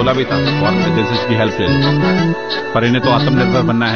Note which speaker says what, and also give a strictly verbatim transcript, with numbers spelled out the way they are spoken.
Speaker 1: बोला भी था फॉरेन एजेंसीज की हेल्प ले लो, पर इन्हें तो आत्मनिर्भर बनना है।